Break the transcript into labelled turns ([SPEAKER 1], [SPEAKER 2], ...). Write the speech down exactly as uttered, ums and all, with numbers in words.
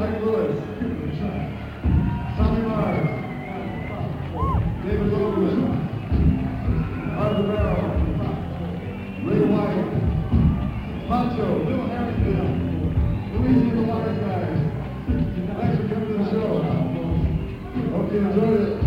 [SPEAKER 1] Mike Lewis, Tommy Mars, David Logan, Arthur Barrow, Ray White, Pancho, Bill Harrington, Luigi and the Wise Guys. Thanks for coming to the show. Hope you enjoyed it.